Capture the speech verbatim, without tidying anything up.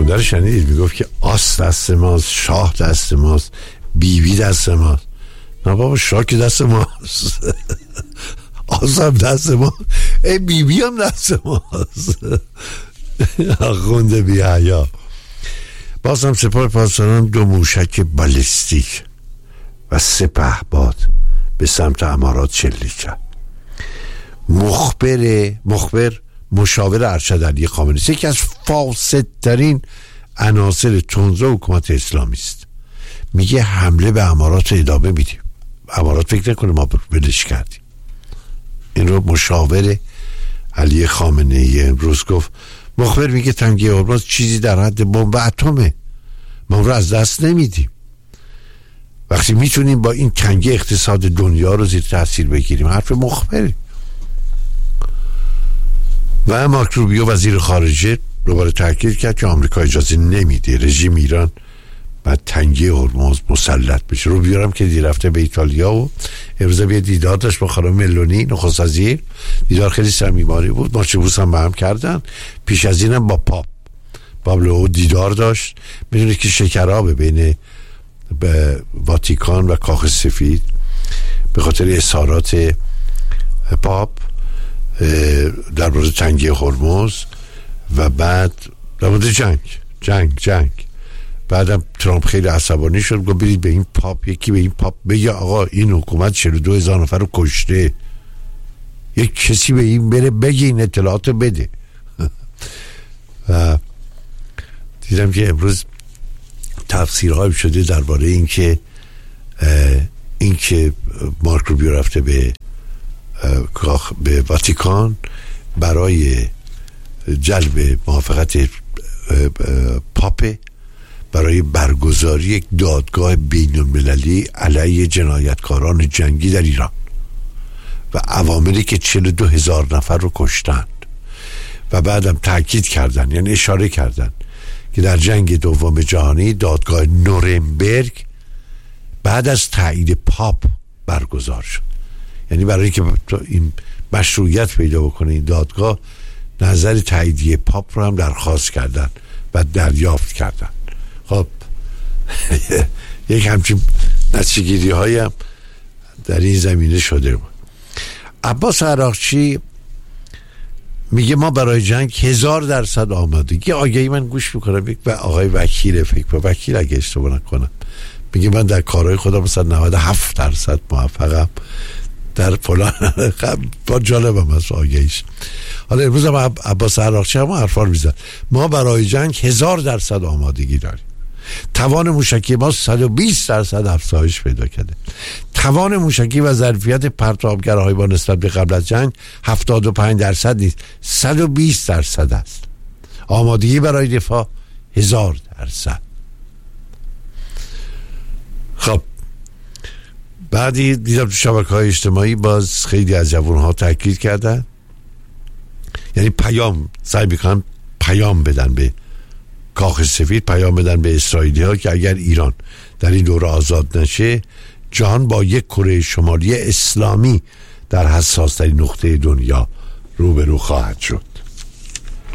آخونده رو شنیدید میگفت که آس دست ماست، شاه دست ماست، بیبی دست ماست. نه بابا، شاه که دست ماست، آس هم دست ماست، ای بیبی هم دست ماست. آخونده بی حیا. باز هم سپاه پاسداران دو موشک بالستیک و سه پهپاد به سمت امارات شلیک کرد. مخبر مخبر مشاور ارشد علی خامنه‌ای، یکی از فاسدترین عناصر تندرو حکومت اسلامی است، میگه حمله به امارات ادامه میدیم. امارات فکر نکنه ما بلش کردیم. این رو مشاور علی خامنه‌ای امروز گفت. مخبر میگه تنگه هرمز چیزی در حد بمب اتمه، ما رو از دست نمیدیم. وقتی میتونیم با این تنگه اقتصاد دنیا رو زیر تاثیر بگیریم. حرف مخبری. و مارک روبیو وزیر خارجه دوباره تاکید کرد که آمریکا اجازه نمیده رژیم ایران بعد تنگه هرمز مسلط بشه. روبیو هم که دی رفته به ایتالیا و امروز یه دیدار داشت با خانم ملونی نخست وزیر. دیدار خیلی صمیمانه بود، ماچبوس هم با هم کردن. پیش از اینم با پاپ پابلو دیدار داشت. میدونی که شکرابه بین به واتیکان و کاخ سفید به خاطر اظهارات پاپ در مورد تنگه هرمز و بعد در مورد جنگ جنگ جنگ بعدم ترامپ خیلی عصبانی شد، گفت برید به این پاپ، یکی به این پاپ بگه آقا این حکومت چهل و دو هزار نفر رو کشته، یک کسی به این بره بگه این اطلاعات بده. و دیدم که امروز تفسیرهایی شده درباره این که این که مارک روبیو رفته به به واتیکان برای جلب موافقت پاپ برای برگزاری یک دادگاه بین المللی علیه جنایتکاران جنگی در ایران و عواملی که چهل و دو هزار نفر رو کشتند. و بعدم تاکید کردن، یعنی اشاره کردن که در جنگ دوم جهانی دادگاه نورنبرگ بعد از تایید پاپ برگزار شد. یعنی برای اینکه این مشروعیت پیدا بکنه این دادگاه، نظر تاییدیه پاپ رو هم درخواست کردن و دریافت کردن. خب یک همچین نتیجه‌گیری هایی هم در این زمینه شده بود. عباس عراقچی میگه ما برای جنگ هزار درصد آمادگی. آگهی من گوش میکنم و آقای وکیل فکر با وکیل اگه اشتباه نکنم میگه من در کارهای خودم مثلا نود و هفت درصد موفقم در فلان. با جالبم از آگهیش. حالا امروز هم عباس عراقچی هم حرفان میزد ما برای جنگ هزار درصد آمادگی داریم. توان موشکی ما صد و بیست درصد افزایش پیدا کرده. توان موشکی و ظرفیت پرتابگرهای با نسبت به قبل از جنگ هفتاد و پنج درصد نیست، صد و بیست درصد است. آمادگی برای دفاع هزار درصد. خب بعدی دیدم تو شبکه‌های اجتماعی باز خیلی از جوان‌ها تاکید کردن، یعنی پیام سعی می‌کنن پیام بدن به کاخ سفید، پیام بدن به اسرائیلی ها که اگر ایران در این دوره آزاد نشه جهان با یک کره شمالی اسلامی در حساس ترین نقطه دنیا روبرو خواهد شد.